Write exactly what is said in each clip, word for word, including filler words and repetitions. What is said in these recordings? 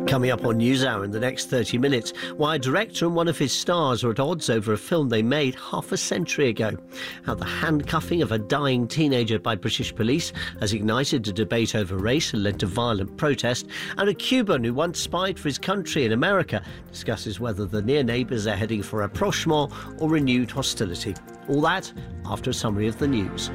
Coming up on NewsHour in the next thirty minutes, why a director and one of his stars are at odds over a film they made half a century ago. How the handcuffing of a dying teenager by British police has ignited a debate over race and led to violent protest. And a Cuban who once spied for his country in America discusses whether the near neighbours are heading for rapprochement or renewed hostility. All that after a summary of the news.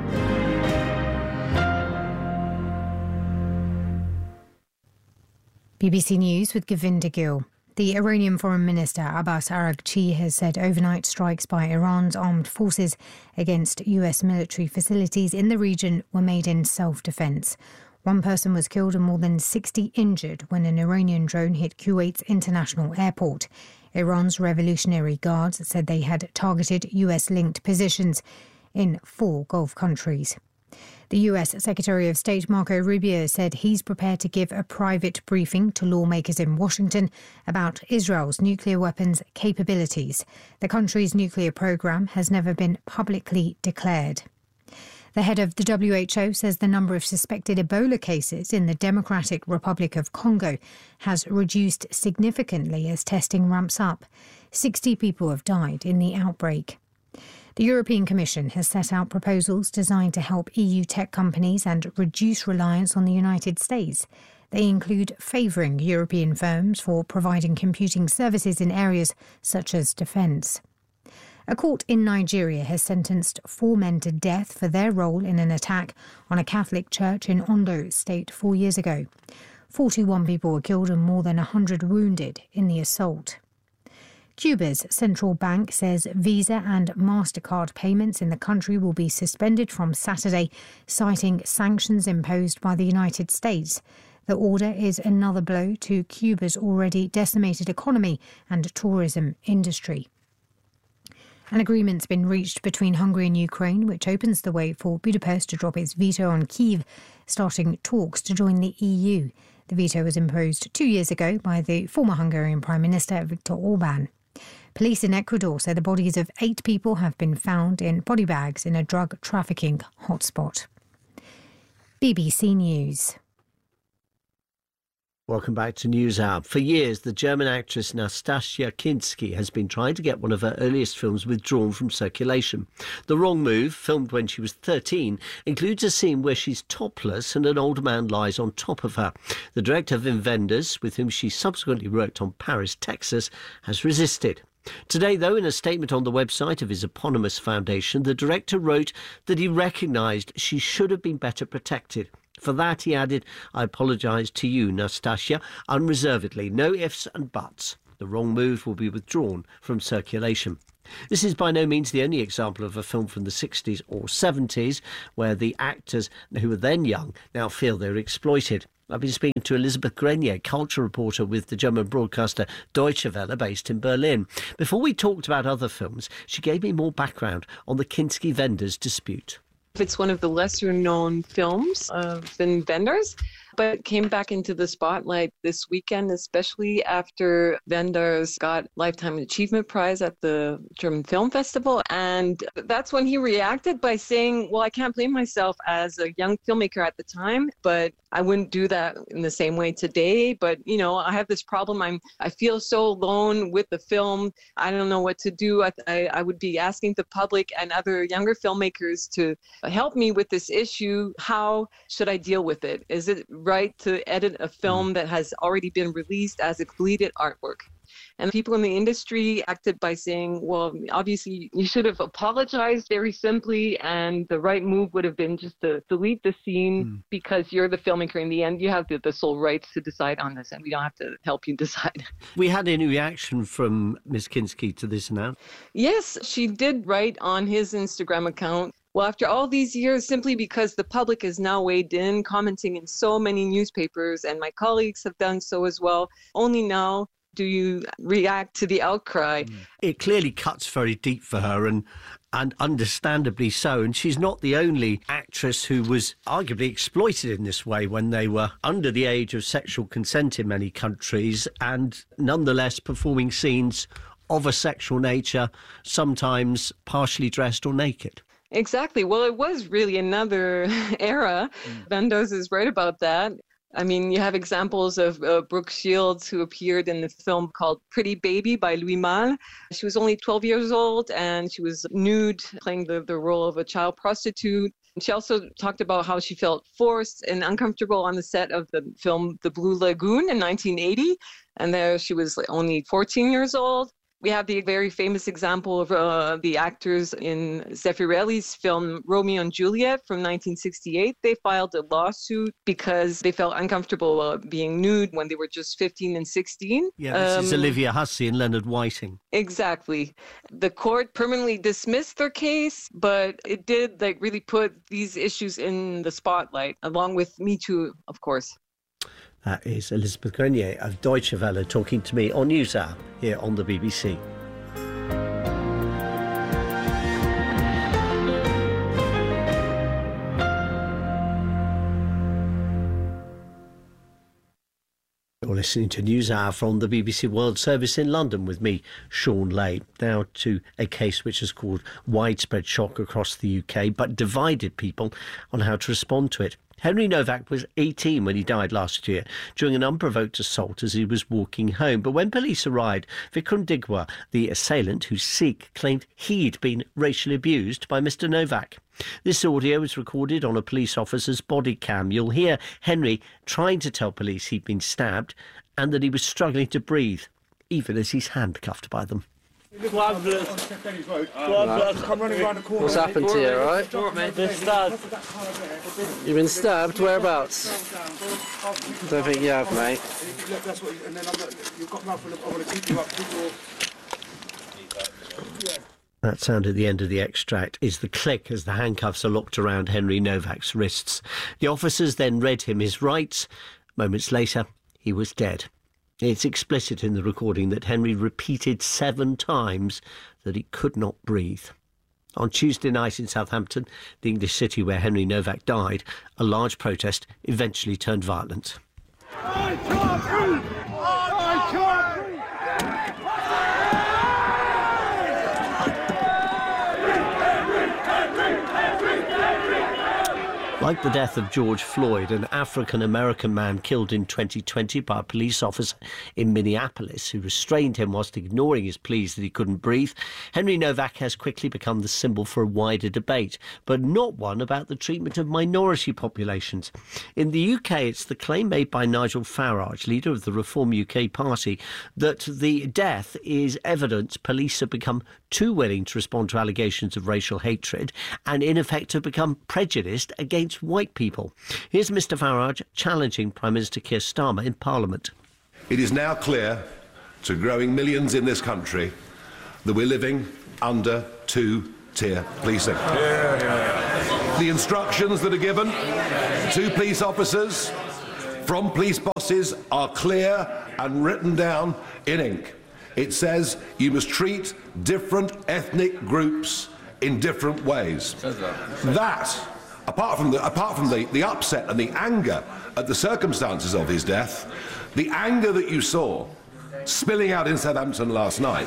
B B C News with Govinda Gill. The Iranian Foreign Minister Abbas Araghchi has said overnight strikes by Iran's armed forces against U S military facilities in the region were made in self-defence. One person was killed and more than sixty injured when an Iranian drone hit Kuwait's international airport. Iran's Revolutionary Guards said they had targeted U S-linked positions in four Gulf countries. The U S Secretary of State Marco Rubio said he's prepared to give a private briefing to lawmakers in Washington about Israel's nuclear weapons capabilities. The country's nuclear program has never been publicly declared. The head of the W H O says the number of suspected Ebola cases in the Democratic Republic of Congo has reduced significantly as testing ramps up. sixty people have died in the outbreak. The European Commission has set out proposals designed to help E U tech companies and reduce reliance on the United States. They include favouring European firms for providing computing services in areas such as defence. A court in Nigeria has sentenced four men to death for their role in an attack on a Catholic church in Ondo State four years ago. forty-one people were killed and more than one hundred wounded in the assault. Cuba's central bank says Visa and MasterCard payments in the country will be suspended from Saturday, citing sanctions imposed by the United States. The order is another blow to Cuba's already decimated economy and tourism industry. An agreement's been reached between Hungary and Ukraine, which opens the way for Budapest to drop its veto on Kyiv, starting talks to join the E U. The veto was imposed two years ago by the former Hungarian Prime Minister Viktor Orbán. Police in Ecuador say the bodies of eight people have been found in body bags in a drug trafficking hotspot. B B C News. Welcome back to NewsHour. For years, the German actress Nastassja Kinski has been trying to get one of her earliest films withdrawn from circulation. The Wrong Move, filmed when she was thirteen, includes a scene where she's topless and an older man lies on top of her. The director Wim Wenders, with whom she subsequently worked on Paris, Texas, has resisted. Today, though, in a statement on the website of his eponymous foundation, the director wrote that he recognised she should have been better protected. For that, he added, "I apologise to you, Nastassja, unreservedly, no ifs and buts. The Wrong Move will be withdrawn from circulation." This is by no means the only example of a film from the sixties or seventies where the actors who were then young now feel they're exploited. I've been speaking to Elisabeth Grenier, culture reporter with the German broadcaster Deutsche Welle, based in Berlin. Before we talked about other films, she gave me more background on the Kinski-Wenders dispute. It's one of the lesser-known films of Wim Wenders, but came back into the spotlight this weekend, especially after Wenders got Lifetime Achievement Prize at the German Film Festival. And that's when he reacted by saying, well, I can't blame myself as a young filmmaker at the time, but I wouldn't do that in the same way today. But, you know, I have this problem. I'm, I feel so alone with the film. I don't know what to do. I, I, I would be asking the public and other younger filmmakers to help me with this issue. How should I deal with it? Is it right to edit a film that has already been released as a completed artwork? And people in the industry acted by saying, well, obviously you should have apologized very simply, and the right move would have been just to delete the scene mm. because you're the filmmaker. In the end, you have the, the sole rights to decide on this, and we don't have to help you decide. We had any reaction from Miz Kinski to this announcement? Yes, she did write on his Instagram account, well, after all these years, simply because the public is now weighed in, commenting in so many newspapers, and my colleagues have done so as well, only now do you react to the outcry. It clearly cuts very deep for her, and and understandably so. And she's not the only actress who was arguably exploited in this way when they were under the age of sexual consent in many countries, and nonetheless performing scenes of a sexual nature, sometimes partially dressed or naked. Exactly. Well, it was really another era. Mm. Wenders is right about that. I mean, you have examples of uh, Brooke Shields, who appeared in the film called Pretty Baby by Louis Malle. She was only twelve years old, and she was nude, playing the, the role of a child prostitute. She also talked about how she felt forced and uncomfortable on the set of the film The Blue Lagoon in nineteen eighty, and there she was only fourteen years old. We have the very famous example of uh, the actors in Zeffirelli's film Romeo and Juliet from nineteen sixty-eight. They filed a lawsuit because they felt uncomfortable uh, being nude when they were just fifteen and sixteen. Yeah, this um, is Olivia Hussey and Leonard Whiting. Exactly. The court permanently dismissed their case, but it did like really put these issues in the spotlight, along with Me Too, of course. That is Elizabeth Grenier of Deutsche Welle talking to me on NewsHour here on the B B C. You're listening to NewsHour from the B B C World Service in London with me, Sean Lay. Now to a case which has caused widespread shock across the U K, but divided people on how to respond to it. Henry Novak was eighteen when he died last year during an unprovoked assault as he was walking home. But when police arrived, Vikram Digwa, the assailant, who's Sikh, claimed he'd been racially abused by Mister Novak. This audio was recorded on a police officer's body cam. You'll hear Henry trying to tell police he'd been stabbed and that he was struggling to breathe, even as he's handcuffed by them. What's happened to you, all right? You've been stabbed. You've been stabbed? Whereabouts? Don't think you have, mate. That sound at the end of the extract is the click as the handcuffs are locked around Henry Novak's wrists. The officers then read him his rights. Moments later, he was dead. It's explicit in the recording that Henry repeated seven times that he could not breathe. On Tuesday night in Southampton, the English city where Henry Novak died, a large protest eventually turned violent. I can't breathe! I can't breathe! Like the death of George Floyd, an African-American man killed in twenty twenty by a police officer in Minneapolis who restrained him whilst ignoring his pleas that he couldn't breathe, Henry Novak has quickly become the symbol for a wider debate, but not one about the treatment of minority populations. In the U K, it's the claim made by Nigel Farage, leader of the Reform U K party, that the death is evidence police have become too willing to respond to allegations of racial hatred and in effect have become prejudiced against white people. Here's Mr Farage challenging Prime Minister Keir Starmer in Parliament. It is now clear to growing millions in this country that we're living under two-tier policing. Yeah, yeah. The instructions that are given to police officers from police bosses are clear and written down in ink. It says you must treat different ethnic groups in different ways. That, apart from the, apart from the, the upset and the anger at the circumstances of his death, the anger that you saw spilling out in Southampton last night.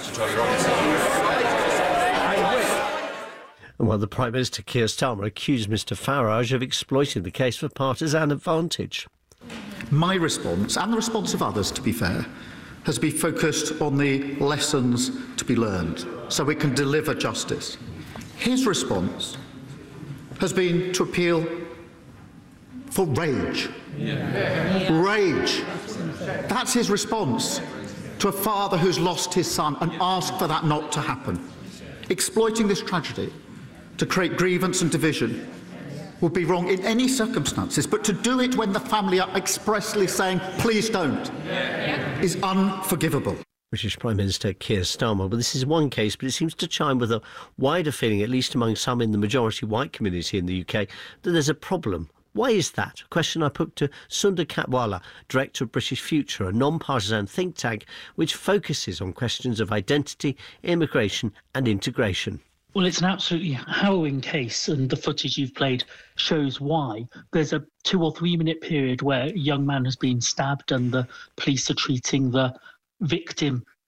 Well, the Prime Minister Keir Starmer accused Mr Farage of exploiting the case for partisan advantage. My response, and the response of others to be fair, has been focused on the lessons to be learned so we can deliver justice. His response has been to appeal for rage. Yeah. Rage. That's his response to a father who's lost his son and asked for that not to happen. Exploiting this tragedy to create grievance and division would be wrong in any circumstances, but to do it when the family are expressly saying, please don't, is unforgivable. British Prime Minister Keir Starmer. Well, this is one case, but it seems to chime with a wider feeling, at least among some in the majority white community in the U K, that there's a problem. Why is that? A question I put to Sundar Katwala, Director of British Future, a non-partisan think tank which focuses on questions of identity, immigration and integration. Well, it's an absolutely harrowing case, and the footage you've played shows why. There's a two or three minute period where a young man has been stabbed and the police are treating the victim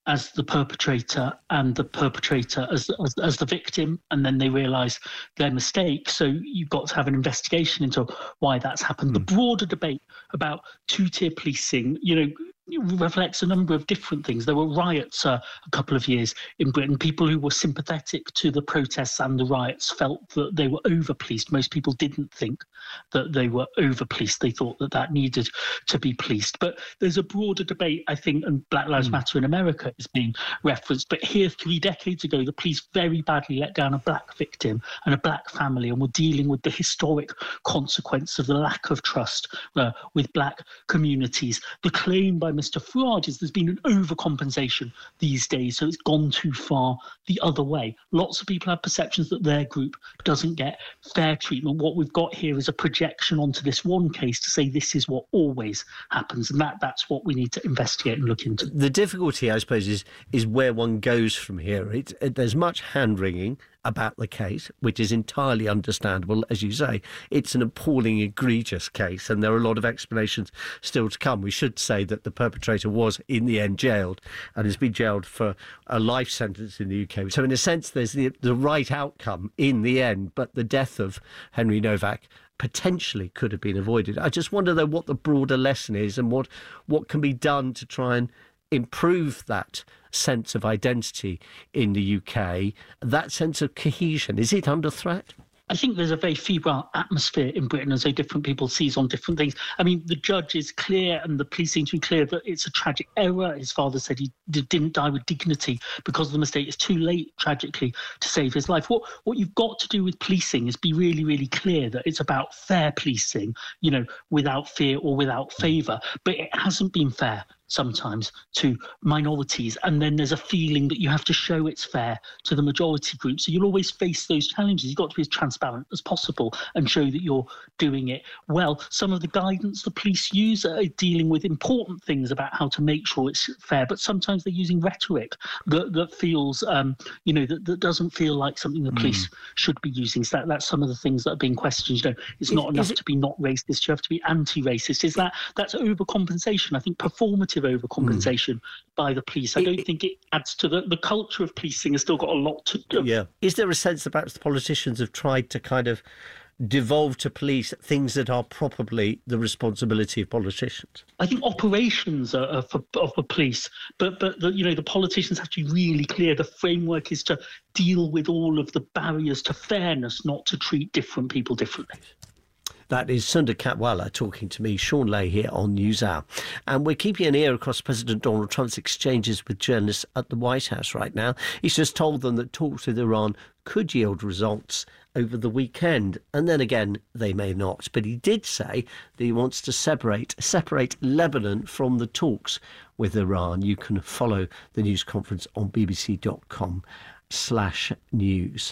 as the perpetrator and the perpetrator as, as, as the victim, and then they realise their mistake. So you've got to have an investigation into why that's happened. Mm. The broader debate about two-tier policing, you know, reflects a number of different things. There were riots uh, a couple of years in Britain. People who were sympathetic to the protests and the riots felt that they were over-policed. Most people didn't think that they were over-policed. They thought that that needed to be policed. But there's a broader debate, I think, and Black Lives mm. Matter in America is being referenced. But here, three decades ago, the police very badly let down a black victim and a black family, and were dealing with the historic consequence of the lack of trust uh, with black communities. The claim by Mister Farage is there's been an overcompensation these days, so it's gone too far the other way. Lots of people have perceptions that their group doesn't get fair treatment. What we've got here is a projection onto this one case to say this is what always happens, and that, that's what we need to investigate and look into. The difficulty, I suppose, is is where one goes from here. It, it, there's much hand-wringing about the case, which is entirely understandable. As you say, it's an appalling, egregious case, and there are a lot of explanations still to come. We should say that the perpetrator was, in the end, jailed and has been jailed for a life sentence in the U K. So in a sense, there's the, the right outcome in the end, but the death of Henry Novak potentially could have been avoided. I just wonder, though, what the broader lesson is and what, what can be done to try and improve that sense of identity in the U K, that sense of cohesion. Is it under threat? I think there's a very febrile atmosphere in Britain, and so different people seize on different things. I mean, the judge is clear and the police seem to be clear that it's a tragic error. His father said he d- didn't die with dignity because of the mistake. It's too late, tragically, to save his life. What what you've got to do with policing is be really, really clear that it's about fair policing, you know, without fear or without favour. But it hasn't been fair sometimes to minorities, and then there's a feeling that you have to show it's fair to the majority group. So you'll always face those challenges. You've got to be as transparent as possible and show that you're doing it well. Some of the guidance the police use are dealing with important things about how to make sure it's fair, but sometimes they're using rhetoric that, that feels, um, you know, that, that doesn't feel like something the police mm. should be using. So that, that's some of the things that are being questioned. You know, it's is, not enough it... to be not racist, you have to be anti-racist. Is that, that's overcompensation. I think performative overcompensation mm. by the police. I don't it, think it adds to the, the culture of policing has still got a lot to do. Yeah. Is there a sense that perhaps the politicians have tried to kind of devolve to police things that are probably the responsibility of politicians? I think operations are, are for, are for police, but but the, you know, the politicians have to be really clear. The framework is to deal with all of the barriers to fairness, not to treat different people differently. That is Sundar Katwala talking to me, Sean Lay, here on NewsHour. And we're keeping an ear across President Donald Trump's exchanges with journalists at the White House right now. He's just told them that talks with Iran could yield results over the weekend. And then again, they may not. But he did say that he wants to separate, separate Lebanon from the talks with Iran. You can follow the news conference on bbc.com slash news.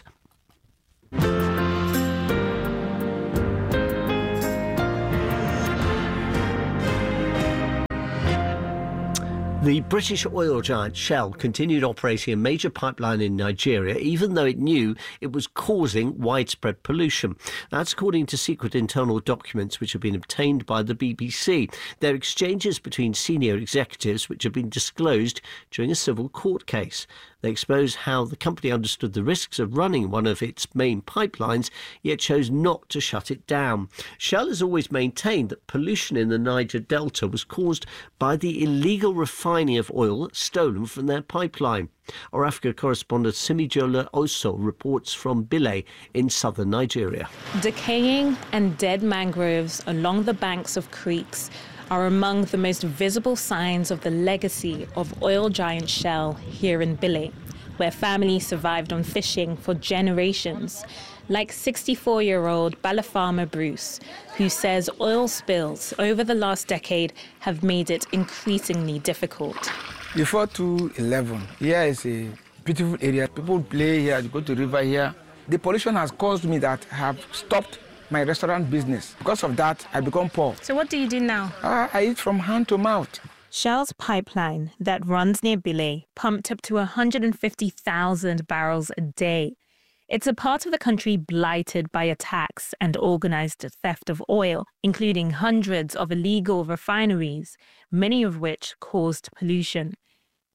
The British oil giant Shell continued operating a major pipeline in Nigeria, even though it knew it was causing widespread pollution. That's according to secret internal documents which have been obtained by the B B C. They're exchanges between senior executives which have been disclosed during a civil court case. They expose how the company understood the risks of running one of its main pipelines, yet chose not to shut it down. Shell has always maintained that pollution in the Niger Delta was caused by the illegal refining of oil stolen from their pipeline. Our Africa correspondent Simijola Oso reports from Bile in southern Nigeria. Decaying and dead mangroves along the banks of creeks are among the most visible signs of the legacy of oil giant Shell here in Bile, where families survived on fishing for generations, like sixty-four-year-old Balafama Bruce, who says oil spills over the last decade have made it increasingly difficult. Before two eleven, here is a beautiful area. People play here, go to the river here. The pollution has caused me that I have stopped my restaurant business. Because of that, I become poor. So what do you do now? Uh, I eat from hand to mouth. Shell's pipeline that runs near Bile pumped up to one hundred fifty thousand barrels a day. It's a part of the country blighted by attacks and organised theft of oil, including hundreds of illegal refineries, many of which caused pollution.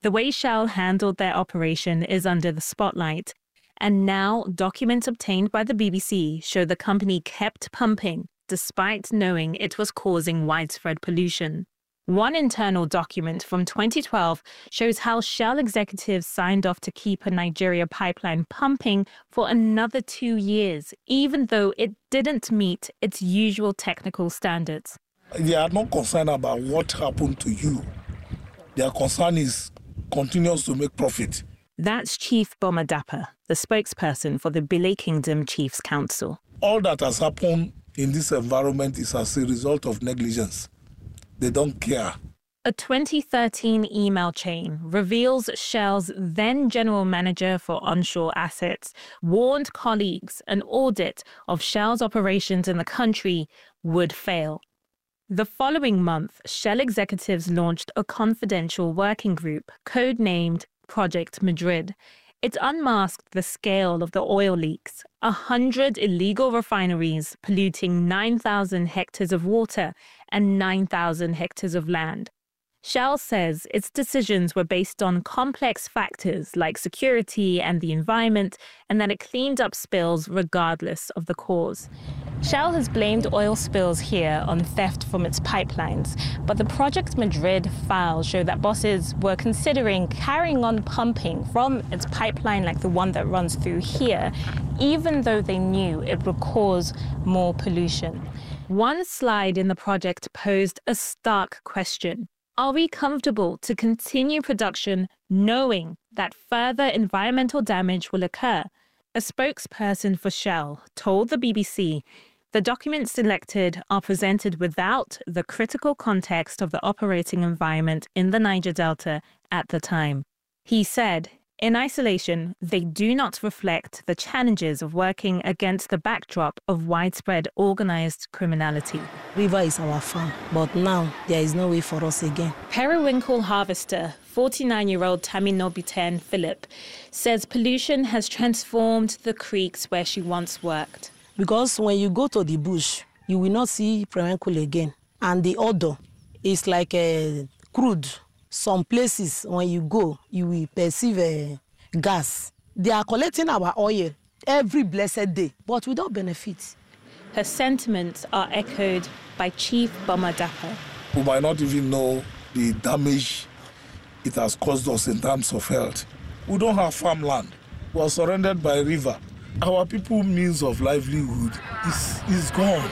The way Shell handled their operation is under the spotlight. And now, documents obtained by the B B C show the company kept pumping despite knowing it was causing widespread pollution. One internal document from twenty twelve shows how Shell executives signed off to keep a Nigeria pipeline pumping for another two years, even though it didn't meet its usual technical standards. They are not concerned about what happened to you. Their concern is continues to make profit. That's Chief Boma Dapa, the spokesperson for the Bile Kingdom Chiefs Council. All that has happened in this environment is as a result of negligence. They don't care. A twenty thirteen email chain reveals Shell's then general manager for onshore assets warned colleagues an audit of Shell's operations in the country would fail. The following month, Shell executives launched a confidential working group codenamed Project Madrid. It unmasked the scale of the oil leaks, a hundred illegal refineries polluting nine thousand hectares of water and nine thousand hectares of land. Shell says its decisions were based on complex factors like security and the environment, and that it cleaned up spills regardless of the cause. Shell has blamed oil spills here on theft from its pipelines, but the Project Madrid files show that bosses were considering carrying on pumping from its pipeline like the one that runs through here, even though they knew it would cause more pollution. One slide in the project posed a stark question. Are we comfortable to continue production knowing that further environmental damage will occur? A spokesperson for Shell told the B B C the documents selected are presented without the critical context of the operating environment in the Niger Delta at the time. He said, in isolation, they do not reflect the challenges of working against the backdrop of widespread organized criminality. River is our farm, but now there is no way for us again. Periwinkle harvester, forty-nine-year-old Taminobi Philip, says pollution has transformed the creeks where she once worked. Because when you go to the bush, you will not see periwinkle again. And the odor is like a crude. Some places, when you go, you will perceive a gas. They are collecting our oil every blessed day, but without benefit. Her sentiments are echoed by Chief Boma Dapa. We might not even know the damage it has caused us in terms of health. We don't have farmland. We are surrounded by a river. Our people's means of livelihood is, is gone.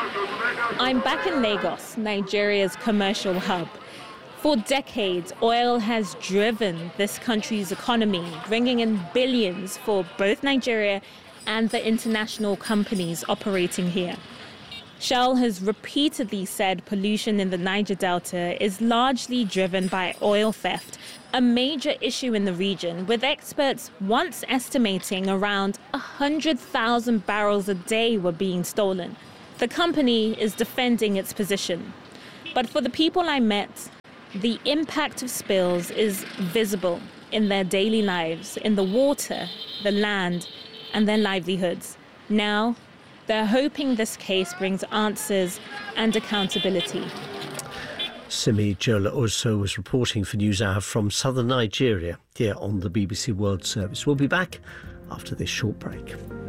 I'm back in Lagos, Nigeria's commercial hub. For decades, oil has driven this country's economy, bringing in billions for both Nigeria and the international companies operating here. Shell has repeatedly said pollution in the Niger Delta is largely driven by oil theft, a major issue in the region, with experts once estimating around one hundred thousand barrels a day were being stolen. The company is defending its position. But for the people I met, the impact of spills is visible in their daily lives, in the water, the land, and their livelihoods. Now, they're hoping this case brings answers and accountability. Simi Jola Oso was reporting for NewsHour from southern Nigeria here on the B B C World Service. We'll be back after this short break.